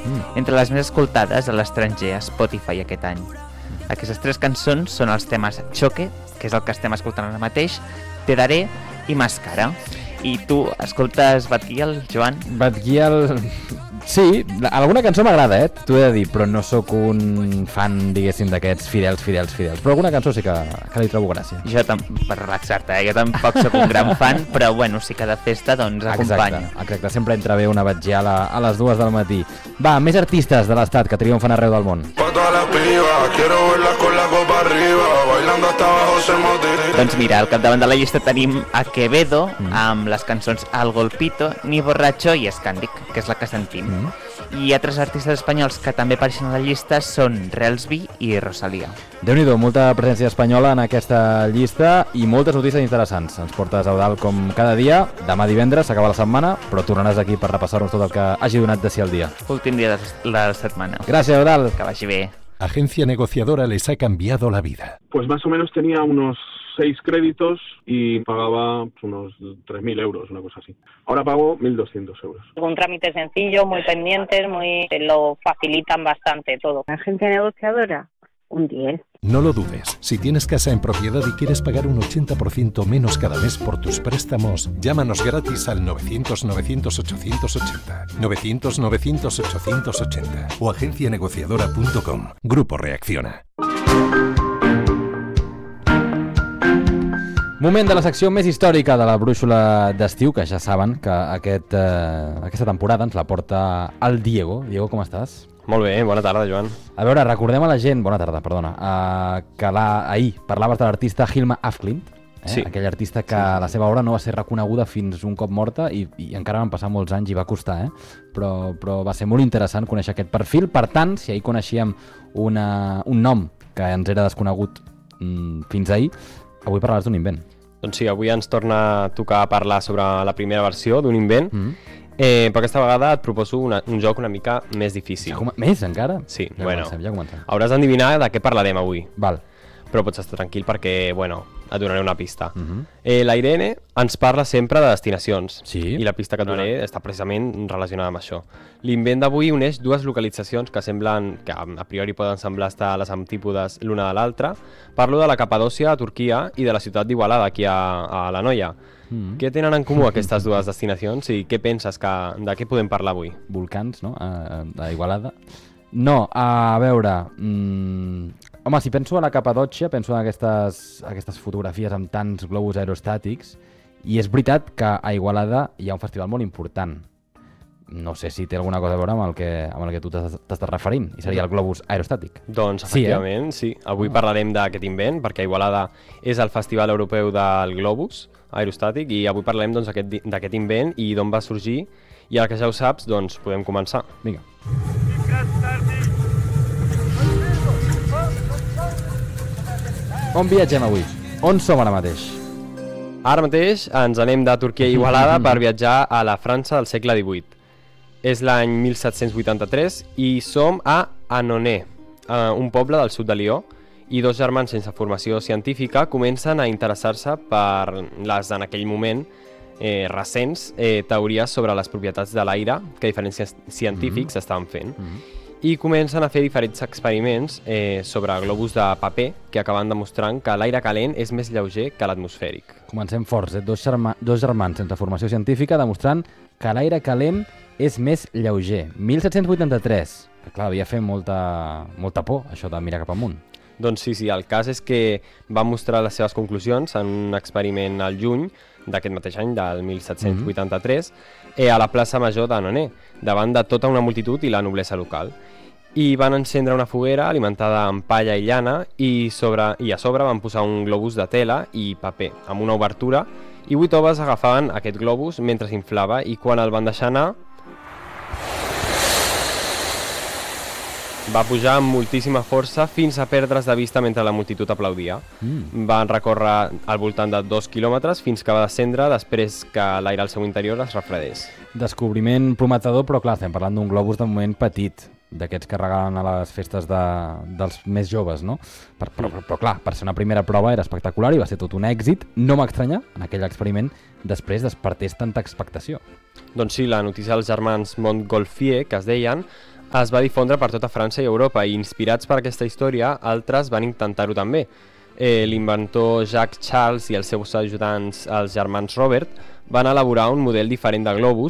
entre les més escoltades a l'estranger a Spotify aquest any. Aquestes 3 cançons són els temes Choque, que és el que estem escoltant ara mateix, Te daré i Máscara. I tu escoltes Bad Gyal, Joan? Bad Gyal... Sí, alguna cançó m'agrada, t'ho he de dir, però no sóc un fan, diguéssim, d'aquests fidels. Però alguna cançó sí que li trobo gràcia. Jo, per relaxar-te, jo tampoc sóc un gran fan, però bueno, sí que de festa doncs acompanya. Exacte, sempre entra bé una Bad Gyal a les 2 del matí. Va, més artistes de l'estat que triomfen arreu del món. Doncs mira, al capdavant de la llista tenim a Quevedo amb les cançons Al Golpito, Ni Borracho i Escàndic, que és la que sentim. I altres artistes espanyols que també apareixen a la llista són Relsby i Rosalía. Déu-n'hi-do, molta presència espanyola en aquesta llista i moltes notícies interessants. Ens portes, Eudald, com cada dia. Demà divendres s'acaba la setmana, però tornaràs aquí per repassar-nos tot el que hagi donat de si al dia. Últim dia de la setmana. Gràcies, Eudald. Que vagi bé. Agencia negociadora les ha cambiado la vida. Pues más o menos tenía unos 6 créditos y pagaba unos 3.000 euros, una cosa así. Ahora pago 1.200 euros. Un trámite sencillo, muy pendientes, lo facilitan bastante todo. Agencia negociadora, un 10. No lo dudes. Si tienes casa en propiedad y quieres pagar un 80% menos cada mes por tus préstamos, llámanos gratis al 900-900-880, 900-900-880 o agencianegociadora.com. Grupo Reacciona. Moment de la secció més històrica de la brúixola d'estiu, que ja saben que aquesta temporada ens la porta el Diego. Diego, com estàs? Molt bé, bona tarda, Joan. A veure, recordem a la gent, bona tarda, perdona, que ahir parlaves de l'artista Hilma af Klint, sí. Aquell artista que la seva obra no va ser reconeguda fins un cop morta i encara van passar molts anys i va costar, però va ser molt interessant conèixer aquest perfil. Per tant, si ahir coneixíem un nom que ens era desconegut fins ahir, avui parlaràs d'un invent. Doncs sí, avui ens torna a tocar parlar sobre la primera versió d'un invent, però aquesta vegada et proposo un joc una mica més difícil. Més encara? Sí, ja comencem. Hauràs d'endevinar de què parlarem avui. Val. Però pots estar tranquil perquè, et donaré una pista. La Irene ens parla sempre de destinacions, i la pista que et donaré està precisament relacionada amb això. L'invent d'avui uneix dues localitzacions que semblen, que a priori poden semblar estar a les antípodes l'una de l'altra. Parlo de la Capadòcia a Turquia i de la ciutat d'Igualada, aquí a l'Anoia. Què tenen en comú aquestes dues destinacions i què penses de què podem parlar avui? Volcans, no? A Igualada. No, a veure... home, si penso a la Capadòcia, penso en aquestes fotografies amb tants globus aerostàtics, i és veritat que a Igualada hi ha un festival molt important. No sé si té alguna cosa a veure amb el que tu t'estàs referint, i seria el globus aerostàtic. Doncs, efectivament, sí. Avui parlarem d'aquest invent, perquè a Igualada és el Festival Europeu del Globus Aerostàtic, i avui parlarem d'aquest invent i d'on va sorgir, i ara que ja ho saps, doncs podem començar. Vinga. On viatgem avui? On som ara mateix? Ara mateix ens anem de Turquia a Igualada per viatjar a la França del segle XVIII. És l'any 1783 i som a Annonay, un poble del sud de Lió, i dos germans sense formació científica comencen a interessar-se per les, en aquell moment, recents teories sobre les propietats de l'aire que diferents científics estaven fent. I comencen a fer diferents experiments sobre globus de paper que acaben demostrant que l'aire calent és més lleuger que l'atmosfèric. Comencem forts, dos germans sense formació científica demostrant que l'aire calent és més lleuger. 1783, que clar, havia fet molta por això de mirar cap amunt. Doncs sí, el cas és que va mostrar les seves conclusions en un experiment al juny d'aquest mateix any, del 1783, a la plaça Major d'Annonay, davant de tota una multitud i la noblesa local. I van encendre una foguera alimentada amb palla i llana i a sobre van posar un globus de tela i paper amb una obertura, i 8 homes agafaven aquest globus mentre s'inflava, i quan el van deixar anar va pujar amb moltíssima força fins a perdre's de vista mentre la multitud aplaudia. Van recórrer al voltant de 2 quilòmetres fins que va descendre després que l'aire al seu interior es refredés. Descobriment prometedor, però clar, estem parlant d'un globus de moment petit, d'aquests que regalen a les festes dels més joves, no? Però clar, per ser una primera prova era espectacular i va ser tot un èxit. No m'estranya, en aquell experiment, després despertés tanta expectació. Doncs sí, la notícia dels germans Montgolfier, que es deien, es va difondre per tota França i Europa i inspirats per aquesta història, altres van intentar-ho també. L'inventor Jacques Charles i els seus ajudants, els germans Robert, van elaborar un model diferent de globus